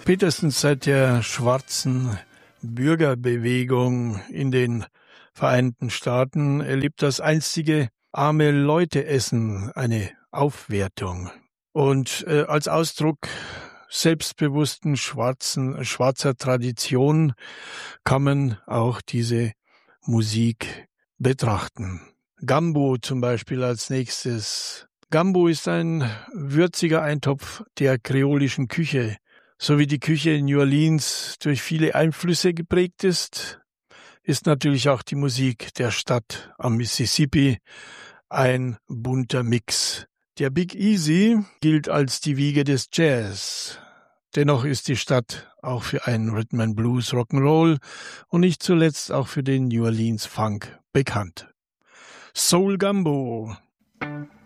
Spätestens seit der schwarzen Bürgerbewegung in den Vereinigten Staaten erlebt das einstige arme Leute-Essen eine Aufwertung. Und als Ausdruck selbstbewussten schwarzer Tradition kann man auch diese Musik betrachten. Gumbo zum Beispiel als nächstes. Gumbo ist ein würziger Eintopf der kreolischen Küche. So wie die Küche in New Orleans durch viele Einflüsse geprägt ist natürlich auch die Musik der Stadt am Mississippi ein bunter Mix. Der Big Easy gilt als die Wiege des Jazz. Dennoch ist die Stadt auch für einen Rhythm and Blues, Rock'n'Roll und nicht zuletzt auch für den New Orleans Funk bekannt. Soul Gumbo.